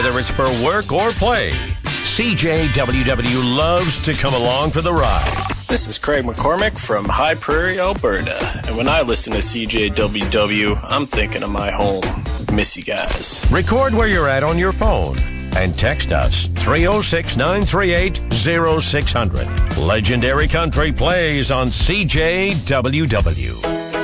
whether it's for work or play, CJWW loves to come along for the ride. This is Craig McCormick from High Prairie, Alberta. And when I listen to CJWW, I'm thinking of my home. Miss you guys. Record where you're at on your phone and text us 306-938-0600. Legendary Country plays on CJWW.